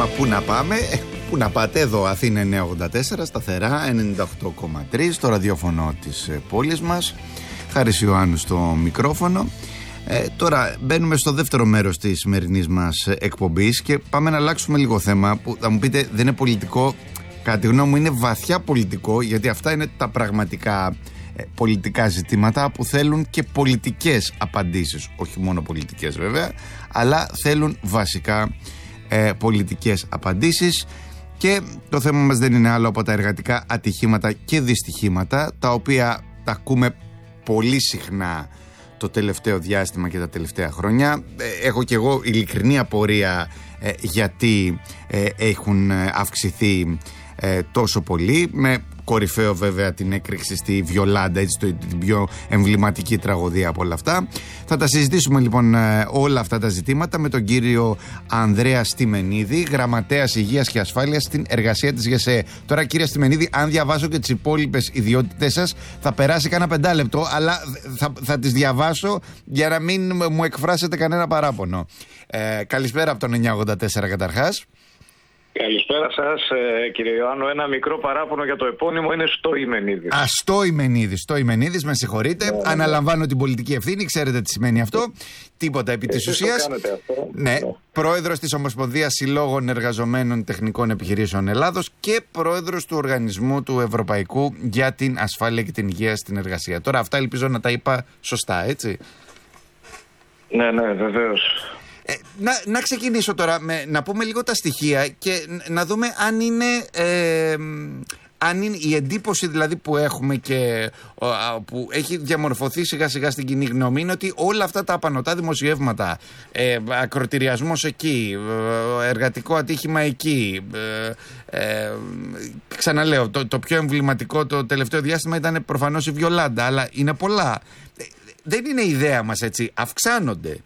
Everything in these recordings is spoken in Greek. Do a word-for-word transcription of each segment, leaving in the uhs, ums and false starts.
Μα πού να πάμε, ε, πού να πάτε, εδώ Αθήνα εννιακόσια ογδόντα τέσσερα, σταθερά ενενήντα οκτώ κόμμα τρία, στο ραδιόφωνο της ε, πόλης μας. Χάρης Ιωάννου στο μικρόφωνο. Ε, τώρα μπαίνουμε στο δεύτερο μέρος της σημερινής μας εκπομπής και πάμε να αλλάξουμε λίγο θέμα που θα μου πείτε δεν είναι πολιτικό. Κατά τη γνώμη μου είναι βαθιά πολιτικό, γιατί αυτά είναι τα πραγματικά ε, πολιτικά ζητήματα που θέλουν και πολιτικές απαντήσεις. Όχι μόνο πολιτικές βέβαια, αλλά θέλουν βασικά ε, πολιτικές απαντήσεις. Και το θέμα μας δεν είναι άλλο από τα εργατικά ατυχήματα και δυστυχήματα, τα οποία τα ακούμε πολύ συχνά το τελευταίο διάστημα και τα τελευταία χρόνια. Έχω και εγώ ειλικρινή απορία ε, γιατί ε, έχουν αυξηθεί ε, τόσο πολύ, με κορυφαίο βέβαια την έκρηξη στη Βιολάντα, έτσι, το, την πιο εμβληματική τραγωδία από όλα αυτά. Θα τα συζητήσουμε λοιπόν ε, όλα αυτά τα ζητήματα με τον κύριο Ανδρέα Στιμενίδη, γραμματέας Υγείας και Ασφάλειας στην εργασία της ΓΕΣΕ. Τώρα κύριε Στιμενίδη, αν διαβάσω και τις υπόλοιπες ιδιότητες σας θα περάσει κανένα πεντάλεπτο, αλλά θα, θα τις διαβάσω για να μην μου εκφράσετε κανένα παράπονο. Ε, καλησπέρα από τον εννιακόσια ογδόντα τέσσερα καταρχάς. Καλησπέρα σας, ε, κύριε Ιωάννου. Ένα μικρό παράπονο για το επώνυμο είναι Στοϊμενίδης. Α, Στοϊμενίδης. Στοϊμενίδης, με συγχωρείτε. Ναι, Αναλαμβάνω ναι. την πολιτική ευθύνη, ξέρετε τι σημαίνει αυτό. Τίποτα επί της ουσίας. Ναι, ναι. Πρόεδρος της Ομοσπονδίας Συλλόγων Εργαζομένων Τεχνικών Επιχειρήσεων Ελλάδος και πρόεδρος του Οργανισμού του Ευρωπαϊκού για την Ασφάλεια και την Υγεία στην Εργασία. Τώρα, αυτά ελπίζω να τα είπα σωστά, έτσι. Ναι, ναι, βεβαίως. Ε, να, να ξεκινήσω τώρα με, να πούμε λίγο τα στοιχεία και να δούμε αν είναι, ε, αν είναι η εντύπωση δηλαδή που έχουμε και ο, που έχει διαμορφωθεί σιγά σιγά στην κοινή γνώμη είναι ότι όλα αυτά τα απανωτά δημοσιεύματα, ε, ακροτηριασμός εκεί, εργατικό ατύχημα εκεί, ε, ε, ξαναλέω το, το πιο εμβληματικό το τελευταίο διάστημα ήταν προφανώς η Βιολάντα, αλλά είναι πολλά. Ε, δεν είναι ιδέα μας, έτσι, αυξάνονται.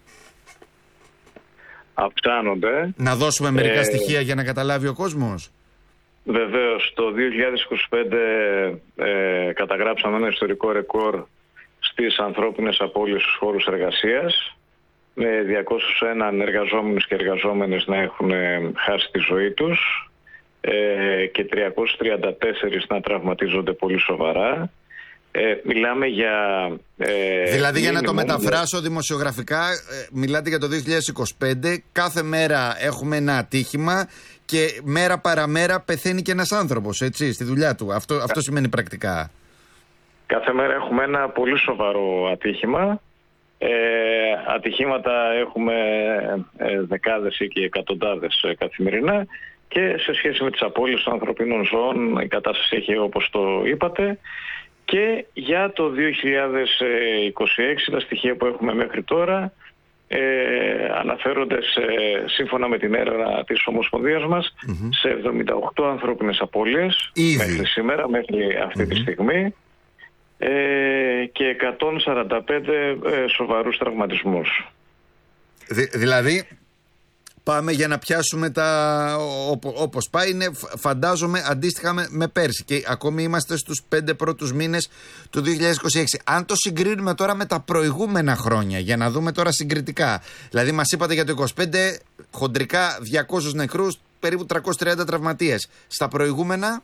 Αυξάνονται. Να δώσουμε μερικά ε, στοιχεία για να καταλάβει ο κόσμος. Βεβαίως, το δύο χιλιάδες είκοσι πέντε ε, καταγράψαμε ένα ιστορικό ρεκόρ στις ανθρώπινες απώλειες στους χώρους εργασίας, με διακόσιους ένα εργαζόμενους και εργαζόμενες να έχουν χάσει τη ζωή τους ε, και τριακόσιοι τριάντα τέσσερις να τραυματίζονται πολύ σοβαρά. Ε, μιλάμε για... Ε, δηλαδή για να το μεταφράσω για... δημοσιογραφικά, ε, μιλάτε για το δύο χιλιάδες είκοσι πέντε, κάθε μέρα έχουμε ένα ατύχημα και μέρα παραμέρα πεθαίνει και ένας άνθρωπος, έτσι, στη δουλειά του. Αυτό, αυτό σημαίνει πρακτικά. Κάθε μέρα έχουμε ένα πολύ σοβαρό ατύχημα. Ε, ατυχήματα έχουμε ε, δεκάδες ή και εκατοντάδες ε, καθημερινά και σε σχέση με τις απώλειες των ανθρωπίνων ζώων η κατάσταση έχει όπως το είπατε. Και για το δύο χιλιάδες είκοσι έξι τα στοιχεία που έχουμε μέχρι τώρα ε, αναφέρονται σε, σύμφωνα με την έρευνα της Ομοσπονδίας μας mm-hmm. σε εβδομήντα οκτώ ανθρώπινες απώλειες μέχρι σήμερα, μέχρι αυτή mm-hmm. τη στιγμή ε, και εκατόν σαράντα πέντε ε, σοβαρούς τραυματισμούς. Δη, δηλαδή... Πάμε για να πιάσουμε τα ό, όπως πάει, είναι, φαντάζομαι αντίστοιχα με, με πέρσι και ακόμη είμαστε στους πέντε πρώτους μήνες του δύο χιλιάδες είκοσι έξι. Αν το συγκρίνουμε τώρα με τα προηγούμενα χρόνια, για να δούμε τώρα συγκριτικά, δηλαδή μας είπατε για το είκοσι πέντε χοντρικά διακόσιους νεκρούς, περίπου τριακόσιους τριάντα τραυματίες. Στα προηγούμενα?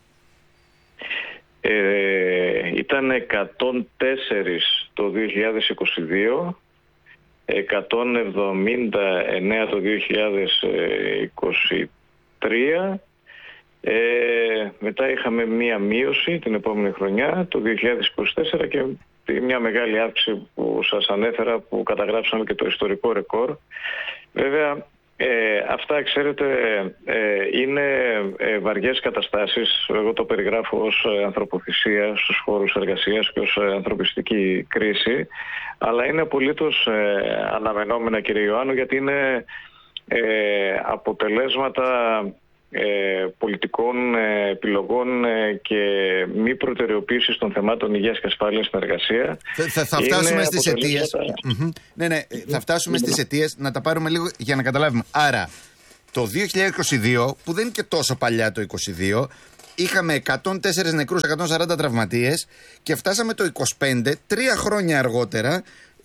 Ε, ήταν εκατόν τέσσερα το δύο χιλιάδες είκοσι δύο, εκατόν εβδομήντα εννέα το δύο χιλιάδες είκοσι τρία, ε, μετά είχαμε μία μείωση την επόμενη χρονιά το δύο χιλιάδες είκοσι τέσσερα και μια μεγάλη αύξηση που σας ανέφερα που καταγράψαμε και το ιστορικό ρεκόρ. Βέβαια ε, αυτά ξέρετε ε, είναι ε, βαριές καταστάσεις, εγώ το περιγράφω ως ανθρωποθυσία στους χώρους εργασίας και ως ανθρωπιστική κρίση, αλλά είναι απολύτως ε, αναμενόμενα κύριε Ιωάννου, γιατί είναι ε, αποτελέσματα ε, πολιτικών ε, επιλογών ε, και μη προτεραιοποίησης των θεμάτων υγείας και ασφάλειας στην εργασία. Θα, θα φτάσουμε στις αιτίες. Mm-hmm. Ναι, ναι, θα φτάσουμε στις αιτίες, να τα πάρουμε λίγο για να καταλάβουμε. Άρα, το δύο χιλιάδες είκοσι δύο, που δεν είναι και τόσο παλιά το είκοσι δύο, είχαμε εκατόν τέσσερα νεκρούς, εκατόν σαράντα τραυματίες και φτάσαμε το είκοσι πέντε, τρία χρόνια αργότερα,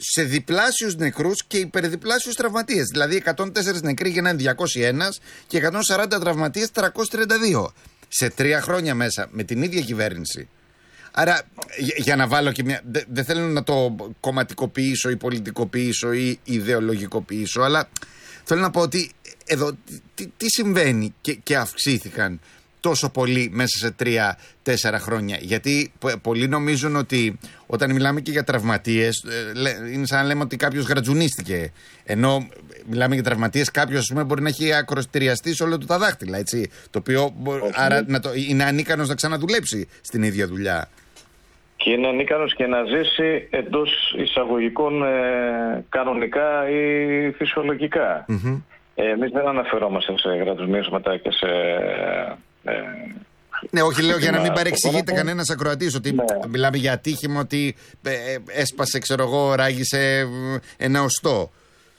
σε διπλάσιους νεκρούς και υπερδιπλάσιους τραυματίες. Δηλαδή εκατόν τέσσερα νεκροί γίνανε διακόσιοι ένα και εκατόν σαράντα τραυματίες τριακόσιοι τριάντα δύο. Σε τρία χρόνια μέσα με την ίδια κυβέρνηση. Άρα για, για να βάλω και μια... Δεν δε θέλω να το κομματικοποιήσω ή πολιτικοποιήσω ή ιδεολογικοποιήσω, αλλά θέλω να πω ότι εδώ τι, τι συμβαίνει και, και αυξήθηκαν τόσο πολύ μέσα σε τρία-τέσσερα χρόνια. Γιατί πολλοί νομίζουν ότι όταν μιλάμε και για τραυματίες, είναι σαν να λέμε ότι κάποιος γρατζουνίστηκε. Ενώ μιλάμε για τραυματίες, κάποιος ας πούμε, μπορεί να έχει ακροστηριαστεί σε όλο του τα δάχτυλα. Έτσι, το οποίο okay. άρα να το, είναι ανίκανος να ξαναδουλέψει στην ίδια δουλειά. Και είναι ανίκανος και να ζήσει εντός εισαγωγικών ε, κανονικά ή φυσιολογικά. Mm-hmm. Ε, εμείς δεν αναφερόμαστε σε γρατζουνίσματα και σε... Ε, ναι, όχι, λέω για να μην παρεξηγείται κανένας ακροατής ότι ναι. μιλάμε για ατύχημα, ότι ε, έσπασε, ξέρω εγώ, ράγισε ένα οστό.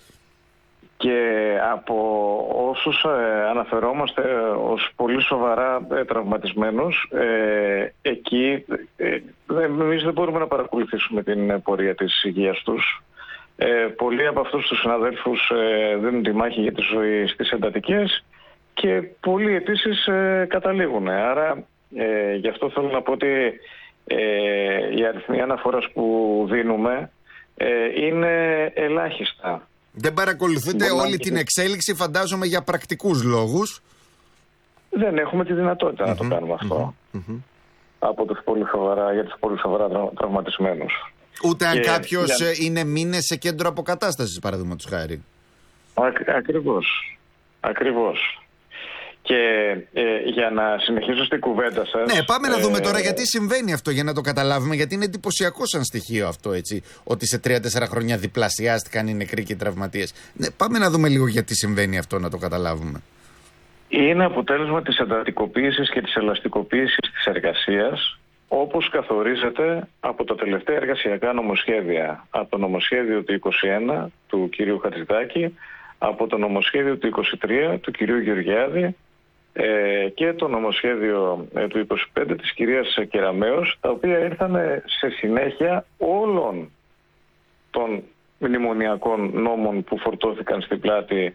Και από όσους ε, αναφερόμαστε ως πολύ σοβαρά ε, τραυματισμένους, ε, εκεί ε, εμείς δεν μπορούμε να παρακολουθήσουμε την πορεία της υγείας τους. Ε, πολλοί από αυτούς τους συναδέλφους ε, δίνουν τη μάχη για τη ζωή στις εντατικές και πολλοί επίσης ε, καταλήγουν. Άρα ε, γι' αυτό θέλω να πω ότι ε, οι αριθμοί αναφοράς που δίνουμε ε, είναι ελάχιστα. Δεν παρακολουθείτε Μπορεί όλη την εξέλιξη, φαντάζομαι, για πρακτικούς λόγους. Δεν έχουμε τη δυνατότητα mm-hmm, να το κάνουμε αυτό mm-hmm. από τους πολύ σοβαρά, για τους πολύ σοβαρά τρα, τραυματισμένους. Ούτε αν κάποιος για... είναι μήνες σε κέντρο αποκατάστασης, παραδείγματος χάρη. Α, ακριβώς. Ακριβώς. Και ε, για να συνεχίσω στην κουβέντα σας... Ναι, πάμε ε, να δούμε τώρα γιατί συμβαίνει αυτό, για να το καταλάβουμε, γιατί είναι εντυπωσιακό σαν στοιχείο αυτό, έτσι, ότι σε τρία-τέσσερα χρόνια διπλασιάστηκαν οι νεκροί και οι τραυματίες. Ναι, πάμε να δούμε λίγο γιατί συμβαίνει αυτό, να το καταλάβουμε. Είναι αποτέλεσμα της εντατικοποίησης και της ελαστικοποίησης της εργασίας, όπως καθορίζεται από τα τελευταία εργασιακά νομοσχέδια, από το νομοσχέδιο του είκοσι ένα του κυρίου Χατζηδάκη, από το νομοσχέδιο του είκοσι τρία του κυρίου Γεωργιάδη ε, και το νομοσχέδιο ε, του είκοσι πέντε της κυρίας Κεραμέως, τα οποία ήρθαν σε συνέχεια όλων των μνημονιακών νόμων που φορτώθηκαν στην πλάτη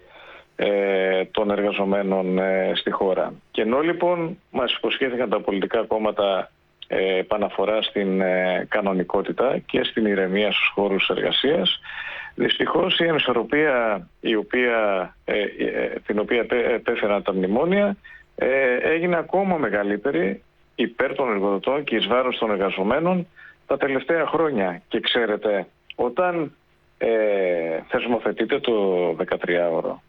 ε, των εργαζομένων ε, στη χώρα. Και ενώ λοιπόν μας υποσχέθηκαν τα πολιτικά κόμματα ε, επαναφορά στην ε, κανονικότητα και στην ηρεμία στους χώρους εργασίας, δυστυχώς η ανισορροπία η οποία, ε, ε, την οποία επέφεραν τα μνημόνια ε, έγινε ακόμα μεγαλύτερη υπέρ των εργοδοτών και εις βάρος των εργαζομένων τα τελευταία χρόνια. Και ξέρετε, όταν ε, θεσμοθετείται το δεκατριάωρο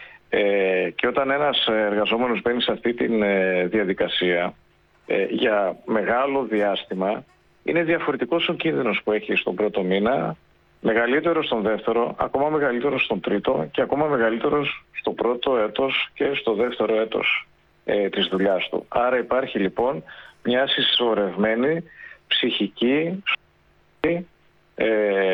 ε, και όταν ένας εργαζόμενος μπαίνει σε αυτή τη ε, διαδικασία ε, για μεγάλο διάστημα, είναι διαφορετικός ο κίνδυνος που έχει στον πρώτο μήνα, μεγαλύτερο στον δεύτερο, ακόμα μεγαλύτερο στον τρίτο και ακόμα μεγαλύτερος στο πρώτο έτος και στο δεύτερο έτος ε, της δουλειάς του. Άρα υπάρχει λοιπόν μια συσσωρευμένη ψυχική ε,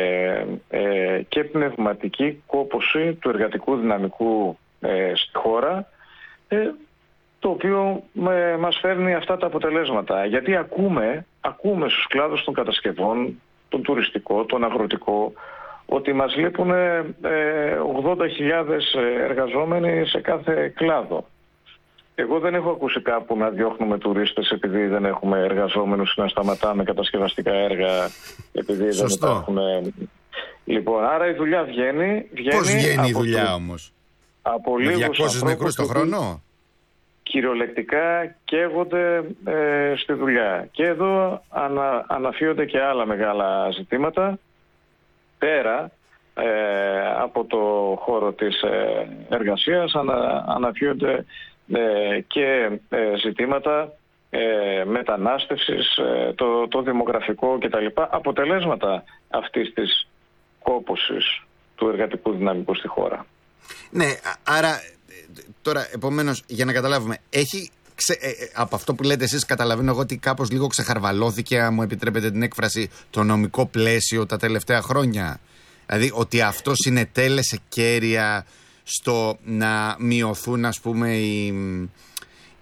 ε, και πνευματική κόπωση του εργατικού δυναμικού ε, στη χώρα, ε, το οποίο ε, μας φέρνει αυτά τα αποτελέσματα. Γιατί ακούμε, ακούμε στους κλάδους των κατασκευών, τον τουριστικό, τον αγροτικό, ότι μας λείπουν ε, ογδόντα χιλιάδες εργαζόμενοι σε κάθε κλάδο. Εγώ δεν έχω ακούσει κάπου να διώχνουμε τουρίστες επειδή δεν έχουμε εργαζόμενους, να σταματάμε κατασκευαστικά έργα επειδή Σωστό. δεν υπάρχουν. Λοιπόν, άρα η δουλειά βγαίνει. βγαίνει Πώς βγαίνει η δουλειά το... όμως? Από με διακόσιους νεκρούς το χρόνο? Κυριολεκτικά καίγονται ε, στη δουλειά. Και εδώ ανα, αναφύονται και άλλα μεγάλα ζητήματα πέρα ε, από το χώρο της ε, εργασίας. Ανα, αναφύονται ε, και ε, ζητήματα ε, μετανάστευσης, ε, το, το δημογραφικό κτλ. Αποτελέσματα αυτής της κόπωσης του εργατικού δυναμικού στη χώρα. Ναι, άρα τώρα επομένως για να καταλάβουμε, έχει ξε, ε, ε, από αυτό που λέτε εσείς καταλαβαίνω εγώ ότι κάπως λίγο ξεχαρβαλώθηκε, αν μου επιτρέπετε την έκφραση, το νομικό πλαίσιο τα τελευταία χρόνια. Δηλαδή ότι αυτό συνετέλεσε κέρια στο να μειωθούν, ας πούμε, οι,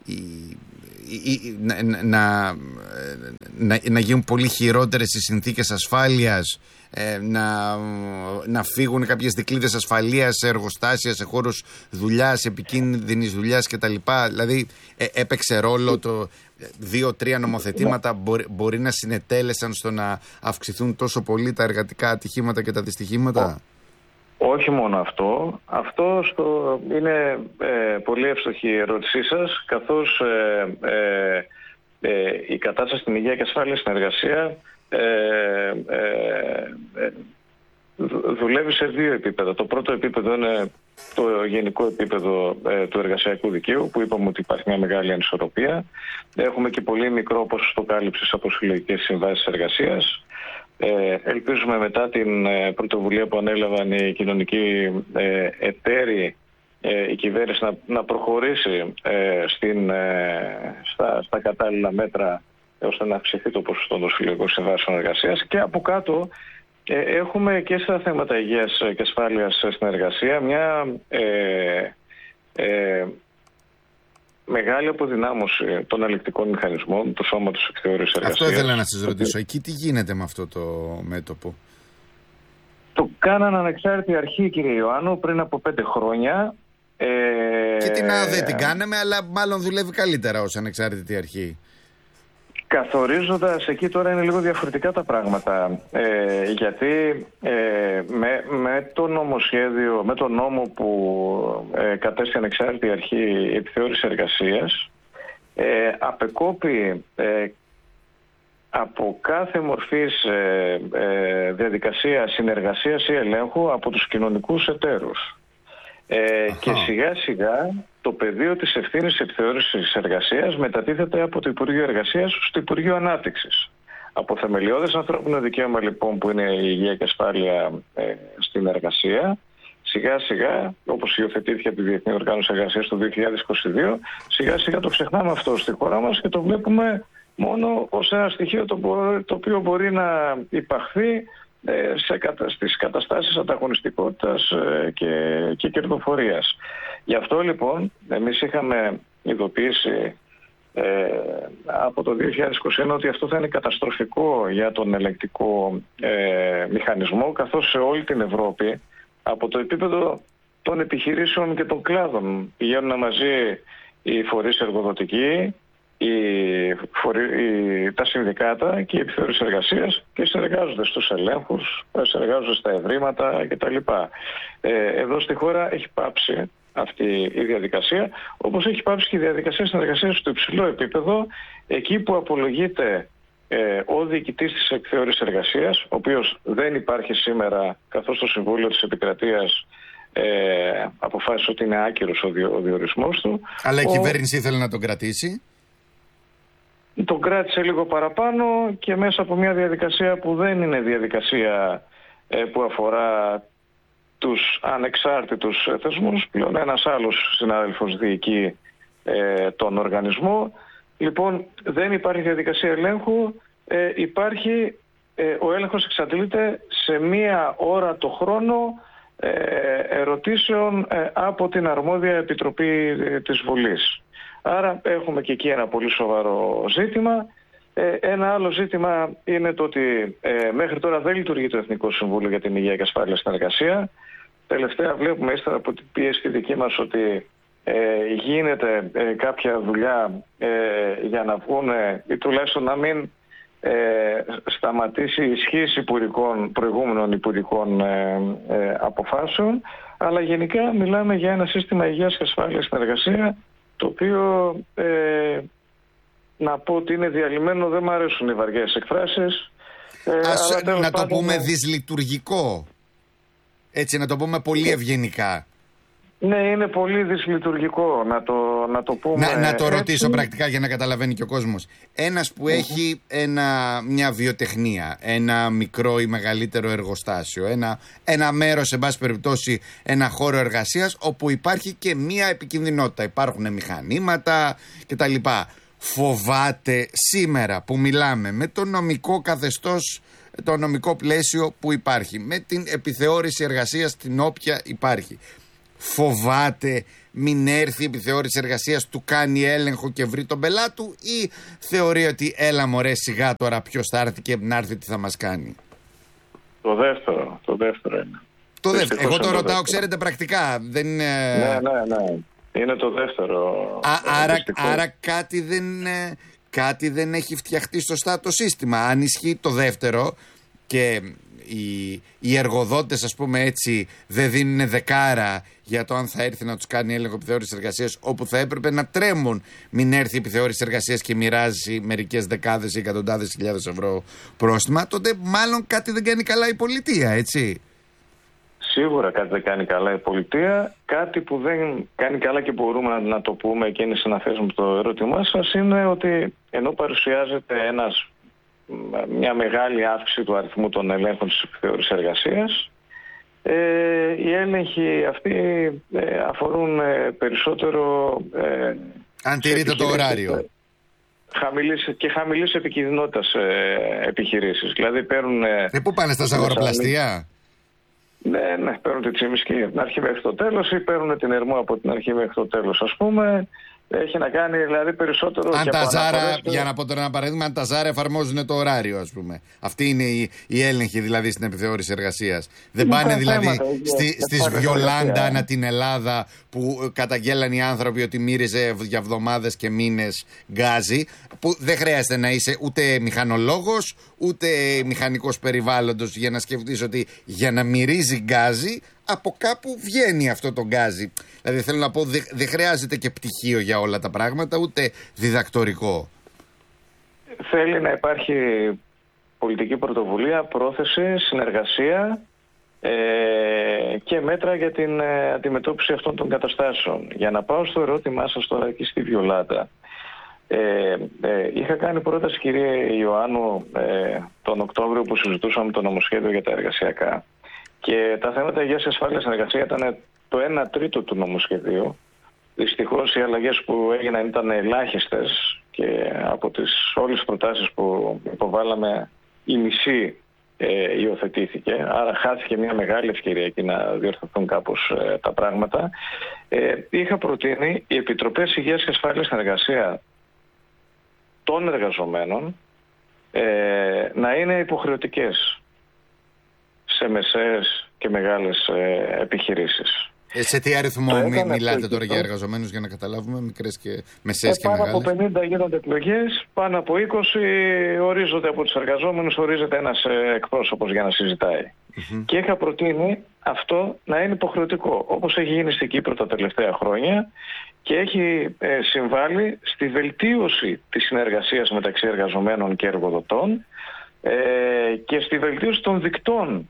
η, η, η, να, να, να, να γίνουν πολύ χειρότερες οι συνθήκες ασφάλειας, ε, να, να φύγουν κάποιες δικλείδες ασφαλείας σε εργοστάσια, σε χώρους δουλειάς, επικίνδυνης δουλειάς κτλ. Δηλαδή ε, έπαιξε ρόλο το δύο-τρία νομοθετήματα μπορεί, μπορεί να συνετέλεσαν στο να αυξηθούν τόσο πολύ τα εργατικά ατυχήματα και τα δυστυχήματα? Όχι μόνο αυτό. Αυτό στο, είναι ε, πολύ εύστοχη η ερώτησή σας, καθώς ε, ε, ε, η κατάσταση στην υγεία και ασφάλεια στην εργασία ε, ε, ε, δουλεύει σε δύο επίπεδα. Το πρώτο επίπεδο είναι το γενικό επίπεδο ε, του εργασιακού δικαίου, που είπαμε ότι υπάρχει μια μεγάλη ανισορροπία. Έχουμε και πολύ μικρό ποσοστό κάλυψης από συλλογικές συμβάσεις εργασίας. Ε, ελπίζουμε μετά την ε, πρωτοβουλία που ανέλαβαν οι κοινωνικοί ε, εταίροι, ε, η κυβέρνηση να, να προχωρήσει ε, στην, ε, στα, στα κατάλληλα μέτρα, ώστε να αυξηθεί το ποσοστό των συλλογικών συμβάσεων εργασίας. Και από κάτω ε, έχουμε και στα θέματα υγείας και ασφάλειας στην εργασία μια ε, ε, μεγάλη αποδυνάμωση των ελεκτικών μηχανισμών του Σώματος Επιθεώρησης Εργασίας. Αυτό ήθελα να σας ρωτήσω. Εκεί τι γίνεται με αυτό το μέτωπο? Το κάναν ανεξάρτητη αρχή, κύριε Ιωάννου, πριν από πέντε χρόνια. Ε... Και την Α, δεν την κάναμε, αλλά μάλλον δουλεύει καλύτερα ως ανεξάρτητη αρχή. Καθορίζοντας, εκεί τώρα είναι λίγο διαφορετικά τα πράγματα, ε, γιατί ε, με, με το νομοσχέδιο, με το νόμο που ε, κατέστη ανεξάρτητη αρχή επιθεώρησης εργασίας, ε, απεκόπη ε, από κάθε μορφής ε, ε, διαδικασία συνεργασίας ή ελέγχου από τους κοινωνικούς εταίρους. Ε, και σιγά σιγά το πεδίο της ευθύνης επιθεώρησης εργασίας μετατίθεται από το Υπουργείο Εργασίας στο Υπουργείο Ανάπτυξης. Από θεμελιώδες ανθρώπινο δικαίωμα λοιπόν, που είναι η υγεία και ασφάλεια ε, στην εργασία, σιγά σιγά, όπως υιοθετήθηκε από τη Διεθνή Οργάνωση Εργασίας το δύο χιλιάδες είκοσι δύο, σιγά σιγά το ξεχνάμε αυτό στη χώρα μας και το βλέπουμε μόνο ως ένα στοιχείο το, το οποίο μπορεί να υπαχθεί σε, στις καταστάσεις ανταγωνιστικότητας και, και κερδοφορίας. Γι' αυτό λοιπόν εμείς είχαμε ειδοποιήσει ε, από το δύο χιλιάδες είκοσι ένα ότι αυτό θα είναι καταστροφικό για τον ελεγκτικό ε, μηχανισμό, καθώς σε όλη την Ευρώπη από το επίπεδο των επιχειρήσεων και των κλάδων πηγαίνουν μαζί οι φορείς εργοδοτικοί, Οι, οι, τα συνδικάτα και οι επιθεώρησης εργασίας και συνεργάζονται στους ελέγχους, συνεργάζονται στα ευρήματα κτλ. Ε, εδώ στη χώρα έχει πάψει αυτή η διαδικασία, όπως έχει πάψει και η διαδικασία συνεργασίας στο υψηλό επίπεδο, εκεί που απολογείται ε, ο διοικητής της επιθεώρησης εργασίας, ο οποίος δεν υπάρχει σήμερα, καθώς το Συμβούλιο της Επικρατείας ε, αποφάσισε ότι είναι άκυρος ο, διο, ο διορισμός του. Αλλά η ο... κυβέρνηση ήθελε να τον κρατήσει. Τον κράτησε λίγο παραπάνω και μέσα από μια διαδικασία που δεν είναι διαδικασία ε, που αφορά τους ανεξάρτητους θεσμούς. Πλέον ένας άλλος συνάδελφος διοικεί ε, τον οργανισμό. Λοιπόν, δεν υπάρχει διαδικασία ελέγχου. Ε, υπάρχει, ε, ο έλεγχος εξαντλείται σε μία ώρα το χρόνο ε, ερωτήσεων ε, από την αρμόδια επιτροπή ε, της Βουλής. Άρα έχουμε και εκεί ένα πολύ σοβαρό ζήτημα. Ε, ένα άλλο ζήτημα είναι το ότι ε, μέχρι τώρα δεν λειτουργεί το Εθνικό Συμβούλιο για την Υγεία και Ασφάλεια στην Εργασία. Τελευταία βλέπουμε ύστερα από την πίεση τη δική μας ότι ε, γίνεται ε, κάποια δουλειά ε, για να βγουν ή τουλάχιστον να μην ε, σταματήσει η ισχύση υπουργικών, προηγούμενων υπουργικών ε, ε, αποφάσεων. Αλλά γενικά μιλάμε για ένα σύστημα υγείας και ασφάλειας στην εργασία, το οποίο ε, να πω ότι είναι διαλυμένο, δεν μου αρέσουν οι βαριές εκφράσεις. Ε, Ας αλλά να το πάντων, πούμε δυσλειτουργικό, έτσι να το πούμε πολύ ευγενικά. Ναι, είναι πολύ δυσλειτουργικό να το, να το πούμε. Να, να το έτσι. ρωτήσω πρακτικά για να καταλαβαίνει και ο κόσμος. Ένας που mm-hmm. έχει ένα, μια βιοτεχνία, ένα μικρό ή μεγαλύτερο εργοστάσιο, ένα, ένα μέρος, σε πάση περιπτώσει, ένα χώρο εργασίας, όπου υπάρχει και μια επικινδυνότητα. Υπάρχουν μηχανήματα κτλ. Φοβάται σήμερα που μιλάμε με το νομικό καθεστώς, το νομικό πλαίσιο που υπάρχει, με την επιθεώρηση εργασίας την όποια υπάρχει. φοβάται μην έρθει η επιθεώρηση εργασίας, του κάνει έλεγχο και βρει τον πελάτη του, ή θεωρεί ότι έλα μωρέ σιγά τώρα ποιος θα έρθει και να έρθει τι θα μας κάνει? Το δεύτερο, το δεύτερο είναι. Το δεύτερο. Εγώ το ρωτάω, ξέρετε, πρακτικά. Δεν είναι... Ναι, ναι, ναι. Είναι το δεύτερο. Α, άρα, άρα κάτι δεν, κάτι δεν έχει φτιαχτεί σωστά το σύστημα. Αν ισχύει το δεύτερο και οι, οι εργοδότες, ας πούμε έτσι, δεν δίνουν δεκάρα για το αν θα έρθει να τους κάνει έλεγχο επιθεώρησης εργασίας, όπου θα έπρεπε να τρέμουν μην έρθει η επιθεώρηση εργασίας και μοιράζει μερικές δεκάδες ή εκατοντάδες χιλιάδες ευρώ πρόστιμα, τότε μάλλον κάτι δεν κάνει καλά η πολιτεία, έτσι. Σίγουρα κάτι δεν κάνει καλά η πολιτεία. Κάτι που δεν κάνει καλά και μπορούμε να, να το πούμε και είναι συναφές με το ερώτημά σας είναι ότι ενώ παρουσιάζεται ένας, μια μεγάλη αύξηση του αριθμού των ελέγχων της επιθεώρησης εργασίας, ε, οι έλεγχοι αυτοί ε, αφορούν ε, περισσότερο... Ε, αν τηρείται το ωράριο. Χαμηλής, και χαμηλής επικινδυνότητας ε, επιχειρήσεις. Δηλαδή παίρνουν... Ε, πού πάνε, στα ζαγοροπλαστεία? Ναι, ναι, παίρνουν τη Τσιμισκή από την αρχή μέχρι το τέλος ή παίρνουν την Ερμό από την αρχή μέχρι το τέλος, ας πούμε. Έχει να κάνει δηλαδή περισσότερο... Αν τα Ζάρα, για να πω τώρα ένα παράδειγμα, αν τα Ζάρα εφαρμόζουν το ωράριο, ας πούμε. Αυτή είναι η, η έλεγχη δηλαδή στην επιθεώρηση εργασίας. Δεν είναι πάνε δηλαδή θέματα, στη, στις Βιολάντα ανά την Ελλάδα που καταγγέλαν οι άνθρωποι ότι μύριζε για εβδομάδες και μήνες γκάζι, που δεν χρειάζεται να είσαι ούτε μηχανολόγος ούτε μηχανικός περιβάλλοντος για να σκεφτείς ότι για να μυρίζει γκάζι από κάπου βγαίνει αυτό το γκάζι. Δηλαδή θέλω να πω, δεν δε χρειάζεται και πτυχίο για όλα τα πράγματα, ούτε διδακτορικό. Θέλει να υπάρχει πολιτική πρωτοβουλία, πρόθεση, συνεργασία ε, και μέτρα για την ε, αντιμετώπιση αυτών των καταστάσεων. Για να πάω στο ερώτημά σας τώρα εκεί στη Βιολάντα. Ε, ε, είχα κάνει πρόταση, κύριε Ιωάννου, ε, τον Οκτώβριο που συζητούσαμε το νομοσχέδιο για τα εργασιακά. Και τα θέματα υγείας και ασφάλειας στην εργασία ήταν το ένα τρίτο του νομοσχεδίου. Δυστυχώς οι αλλαγές που έγιναν ήταν ελάχιστες και από τις όλες τις προτάσεις που υποβάλαμε η μισή ε, υιοθετήθηκε. Άρα χάθηκε μια μεγάλη ευκαιρία εκεί να διορθωθούν κάπως ε, τα πράγματα. Ε, είχα προτείνει οι Επιτροπές Υγείας και Ασφάλειας στην Εργασία των εργαζομένων ε, να είναι υποχρεωτικές σε μεσαίες και μεγάλες ε, επιχειρήσεις. Ε, σε τι αριθμό μη, μιλάτε τώρα για εργαζομένους για να καταλάβουμε, μικρές και μεσαίες ε, και μεγάλες? Πάνω από πενήντα γίνονται εκλογές, πάνω από είκοσι ορίζονται από τους εργαζόμενους, ορίζεται ένας ε, εκπρόσωπος για να συζητάει. Mm-hmm. Και είχα προτείνει αυτό να είναι υποχρεωτικό, όπως έχει γίνει στην Κύπρο τα τελευταία χρόνια και έχει ε, συμβάλει στη βελτίωση της συνεργασίας μεταξύ εργαζομένων και εργοδοτών ε, και στη βελτίωση των δικτών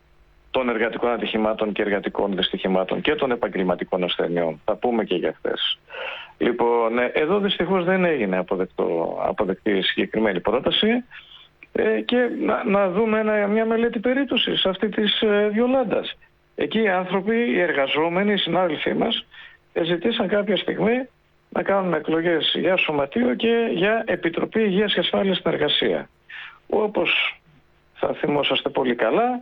των εργατικών ατυχημάτων και εργατικών δυστυχημάτων και των επαγγελματικών ασθενειών. Θα πούμε και για αυτές. Λοιπόν, εδώ δυστυχώς δεν έγινε αποδεκτό, αποδεκτή συγκεκριμένη πρόταση ε, και να, να δούμε ένα, μια μελέτη περίπτωσης αυτή της ε, Βιολάντας. Εκεί οι άνθρωποι, οι εργαζόμενοι, οι συνάδελφοί μας ε, ζητήσαν κάποια στιγμή να κάνουν εκλογές για σωματείο και για Επιτροπή Υγείας και Ασφάλειας στην Εργασία. Όπως θα θυμόσαστε πολύ καλά,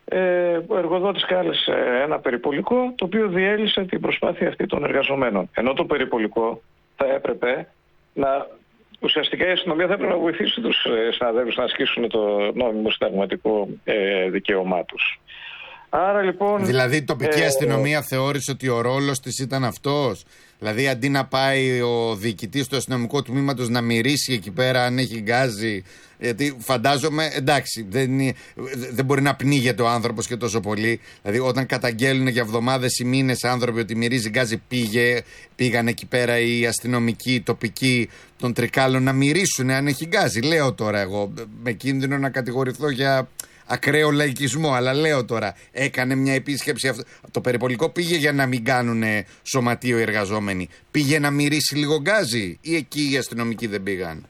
Ε, ο εργοδότης κάλεσε ένα περιπολικό το οποίο διέλυσε την προσπάθεια αυτή των εργαζομένων. Ενώ το περιπολικό θα έπρεπε να, ουσιαστικά η αστυνομία θα έπρεπε να βοηθήσει τους συναδέλφους να ασκήσουν το νόμιμο συνταγματικό ε, δικαίωμά τους. Άρα λοιπόν... Δηλαδή η τοπική ε, αστυνομία θεώρησε ότι ο ρόλος της ήταν αυτός. Δηλαδή αντί να πάει ο διοικητής του αστυνομικού τμήματος να μυρίσει εκεί πέρα αν έχει γκάζι, γιατί φαντάζομαι, εντάξει, δεν, δεν μπορεί να πνίγεται ο άνθρωπος και τόσο πολύ. Δηλαδή όταν καταγγέλνουν για εβδομάδες ή μήνες άνθρωποι ότι μυρίζει γκάζι, πήγε, πήγαν εκεί πέρα οι αστυνομικοί, οι τοπικοί των Τρικάλων να μυρίσουν αν έχει γκάζι. Λέω τώρα εγώ, με κίνδυνο να κατηγορηθώ για ακραίο λαϊκισμό, αλλά λέω τώρα, έκανε μια επίσκεψη αυτό. Το περιπολικό πήγε για να μην κάνουν σωματείο οι εργαζόμενοι. Πήγε να μυρίσει λίγο γκάζι ή εκεί οι αστυνομικοί δεν πήγαν?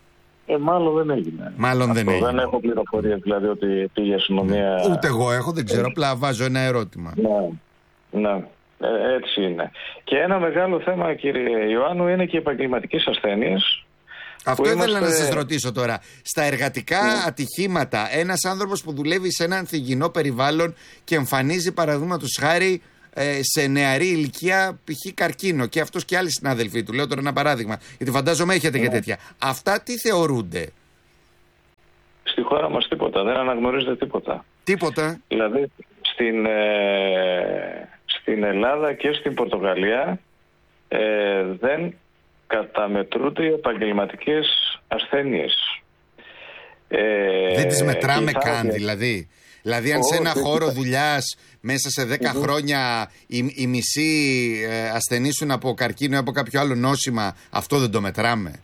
Ε, μάλλον δεν έγινε. Μάλλον αυτό, δεν έγινε. Δεν έχω πληροφορίες δηλαδή ότι πήγε η αστυνομία. Ούτε εγώ έχω, δεν ξέρω, απλά βάζω ένα ερώτημα. Ναι, ναι. Ε, έτσι είναι. Και ένα μεγάλο θέμα, κύριε Ιωάννου, είναι και οι επαγγελματικές ασθένειες. Αυτό ήθελα είμαστε... να σας ρωτήσω τώρα. Στα εργατικά yeah. ατυχήματα, ένας άνθρωπος που δουλεύει σε ένα ανθυγιεινό περιβάλλον και εμφανίζει παραδείγματος χάρη ε, σε νεαρή ηλικία π.χ. καρκίνο και αυτός και άλλοι συνάδελφοί του. Λέω τώρα ένα παράδειγμα, γιατί φαντάζομαι έχετε και τέτοια. Αυτά τι θεωρούνται? Στη χώρα μας τίποτα, δεν αναγνωρίζεται τίποτα. Τίποτα. Δηλαδή στην, ε, στην Ελλάδα και στην Πορτογαλία ε, δεν καταμετρούνται οι επαγγελματικές ασθένειες. Ε, δεν τις μετράμε θα... καν δηλαδή. Δηλαδή αν σε ένα χώρο δουλειάς μέσα σε δέκα mm-hmm. χρόνια οι, οι μισοί ε, ασθενήσουν από καρκίνο ή από κάποιο άλλο νόσημα, αυτό δεν το μετράμε?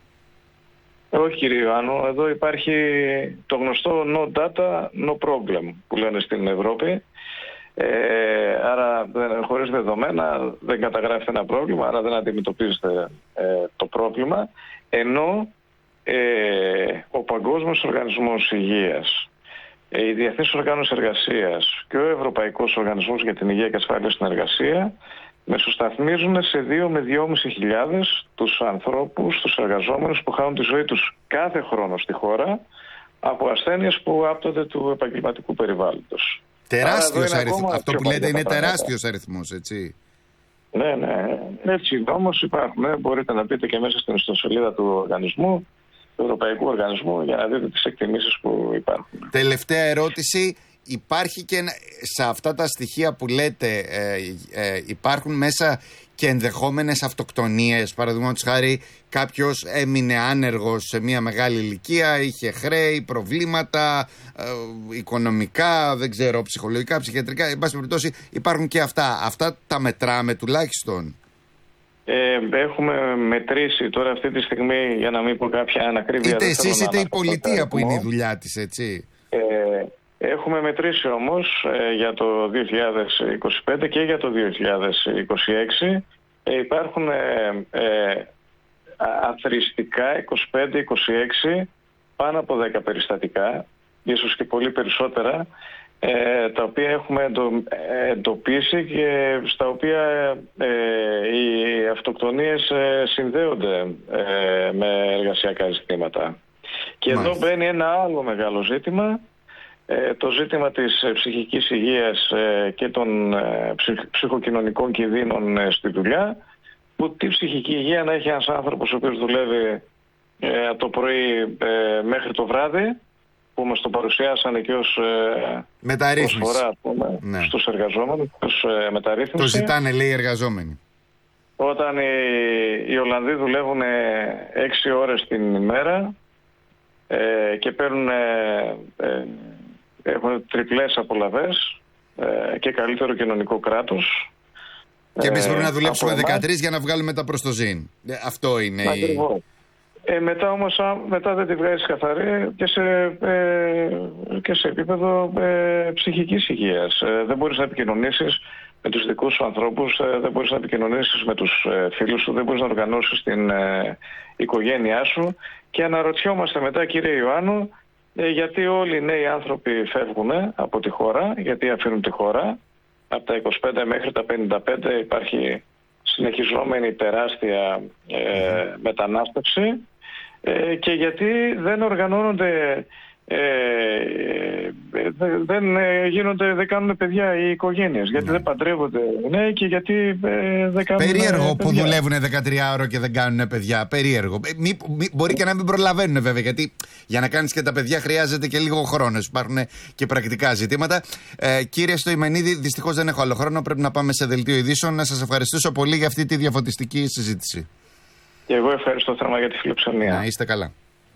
Όχι κύριε Ιωάννου, εδώ υπάρχει το γνωστό no data, no problem που λένε στην Ευρώπη. Ε, άρα χωρίς δεδομένα δεν καταγράφεται ένα πρόβλημα, άρα δεν αντιμετωπίζεται ε, το πρόβλημα. Ενώ ε, ο Παγκόσμιος Οργανισμός Υγείας, ε, η Διεθνής Οργάνωση Εργασίας και ο Ευρωπαϊκός Οργανισμός για την Υγεία και Ασφάλεια στην Εργασία μεσοσταθμίζουν σε δύο με δυόμισι χιλιάδες τους ανθρώπους, τους εργαζόμενους που χάνουν τη ζωή τους κάθε χρόνο στη χώρα από ασθένειες που άπτονται του επαγγελματικού περιβάλλοντος. Τεράστιος αριθμός. Αυτό που λέτε είναι τεράστιος αριθμός, έτσι. Ναι, ναι. Έτσι όμως υπάρχουν. Ε, μπορείτε να μπείτε και μέσα στην ιστοσελίδα του οργανισμού, του Ευρωπαϊκού Οργανισμού, για να δείτε τις εκτιμήσεις που υπάρχουν. Τελευταία ερώτηση. Υπάρχει και σε αυτά τα στοιχεία που λέτε ε, ε, υπάρχουν μέσα και ενδεχόμενες αυτοκτονίες? Παραδείγματος χάρη κάποιος έμεινε άνεργος σε μια μεγάλη ηλικία, είχε χρέη, προβλήματα ε, οικονομικά, δεν ξέρω, ψυχολογικά, ψυχιατρικά, εν πάση περιπτώσει υπάρχουν και αυτά. Αυτά τα μετράμε τουλάχιστον? Ε, έχουμε μετρήσει τώρα αυτή τη στιγμή, για να μην πω κάποια ανακρίβεια. Είτε εσείς είτε η πολιτεία που είναι η δουλειά της, έτσι. Ε, Έχουμε μετρήσει όμως ε, για το δύο χιλιάδες είκοσι πέντε και για το δύο χιλιάδες είκοσι έξι ε, υπάρχουν ε, ε, αθροιστικά είκοσι πέντε είκοσι έξι πάνω από δέκα περιστατικά, ίσως και πολύ περισσότερα, ε, τα οποία έχουμε εντο, εντοπίσει και στα οποία ε, οι αυτοκτονίες ε, συνδέονται ε, με εργασιακά ζητήματα. Και Μάλιστα. Εδώ μπαίνει ένα άλλο μεγάλο ζήτημα, το ζήτημα της ψυχικής υγείας και των ψυχοκοινωνικών κινδύνων στη δουλειά, που τη ψυχική υγεία να έχει ένας άνθρωπος ο οποίος δουλεύει από το πρωί μέχρι το βράδυ, που μας το παρουσιάσανε και ως προσφορά ναι. στους εργαζόμενους, ως μεταρρύθμιση. Το ζητάνε, λέει, οι εργαζόμενοι. Όταν οι, οι Ολλανδοί δουλεύουν έξι ώρες την ημέρα ε, και παίρνουν ε, έχουν τριπλές απολαβές ε, και καλύτερο κοινωνικό κράτος. Και εμείς μπορούμε ε, να δουλέψουμε δεκατρείς για να βγάλουμε τα προστοζήν. Ε, αυτό είναι η... Ε, μετά όμως μετά δεν τη βγάζεις καθαρή και σε, ε, και σε επίπεδο ε, ψυχικής υγείας. Ε, δεν μπορείς να επικοινωνήσεις με τους δικούς σου ανθρώπους, ε, δεν μπορείς να επικοινωνήσεις με τους ε, φίλους σου, δεν μπορείς να οργανώσεις την ε, οικογένειά σου. Και αναρωτιόμαστε μετά, κύριε Ιωάννου, ε, γιατί όλοι οι νέοι άνθρωποι φεύγουν από τη χώρα, γιατί αφήνουν τη χώρα. Από τα είκοσι πέντε μέχρι τα πενήντα πέντε υπάρχει συνεχιζόμενη τεράστια ε, μετανάστευση ε, και γιατί δεν οργανώνονται, ε, δεν γίνονται, δεν κάνουν παιδιά οι οικογένειες, γιατί ναι. δεν παντρεύονται ναι, και γιατί ε, δεν κάνουν περίεργο παιδιά. Που δουλεύουν δεκατρία ώρα και δεν κάνουν παιδιά, περίεργο. Μη, μη, μπορεί και να μην προλαβαίνουν βέβαια, γιατί για να κάνεις και τα παιδιά χρειάζεται και λίγο χρόνος, υπάρχουν και πρακτικά ζητήματα. Ε, κύριε Στοημενίδη, δυστυχώς δεν έχω άλλο χρόνο, πρέπει να πάμε σε δελτίο ειδήσεων. Να σας ευχαριστήσω πολύ για αυτή τη διαφωτιστική συζήτηση. Και εγώ ευχαριστώ θερμά για τη φιλοξενία. Να είστε καλά.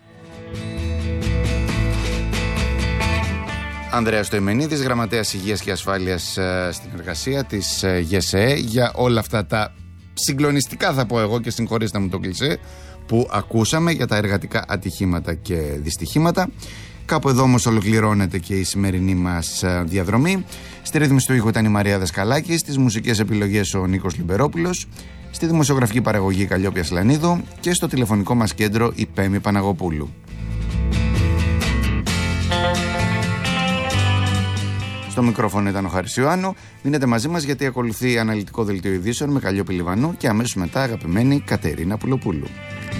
Ανδρέας Στοημενίδης, Γραμματέας Υγείας και Ασφάλειας ε, στην Εργασία της ε, ΓΕΣΕΕ, για όλα αυτά τα συγκλονιστικά, θα πω εγώ, και συγχωρήστε μου το κλισέ, που ακούσαμε για τα εργατικά ατυχήματα και δυστυχήματα. Κάπου εδώ όμως ολοκληρώνεται και η σημερινή μας ε, διαδρομή. Στη ρύθμιση του ήχου ήταν η Μαρία Δασκαλάκη, στις μουσικές επιλογές ο Νίκος Λιμπερόπουλος, στη δημοσιογραφική παραγωγή Καλλιόπια Σλανίδου και στο τηλεφωνικό μας κέντρο η Πέμη Παναγοπούλου. Στο μικρόφωνο ήταν ο Χάρης Ιωάννου. Μείνετε μαζί μας γιατί ακολουθεί αναλυτικό δελτίο ειδήσεων με Καλλιόπη Λιβανού και αμέσως μετά αγαπημένη Κατερίνα Πουλοπούλου.